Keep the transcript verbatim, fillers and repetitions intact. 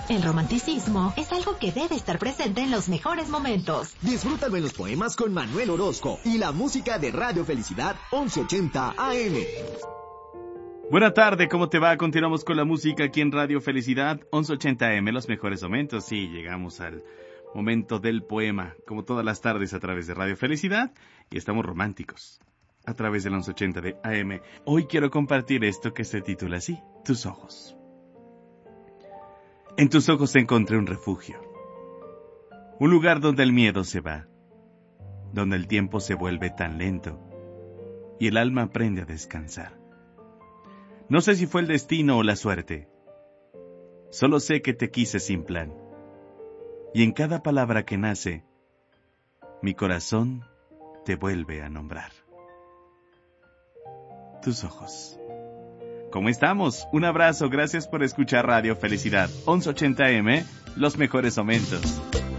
El romanticismo es algo que debe estar presente en los mejores momentos. Disfrútalo en los poemas con Manuel Orozco y la música de Radio Felicidad once ochenta A M. Buena tarde, ¿cómo te va? Continuamos con la música aquí en Radio Felicidad once ochenta A M, los mejores momentos. Sí, llegamos al momento del poema, como todas las tardes a través de Radio Felicidad, y estamos románticos a través del once ochenta de A M. Hoy quiero compartir esto que se titula así, Tus ojos. En tus ojos encontré un refugio, un lugar donde el miedo se va, donde el tiempo se vuelve tan lento y el alma aprende a descansar. No sé si fue el destino o la suerte, solo sé que te quise sin plan, y en cada palabra que nace, mi corazón te vuelve a nombrar. Tus ojos. ¿Cómo estamos? Un abrazo, gracias por escuchar Radio Felicidad once ochenta A M, los mejores momentos.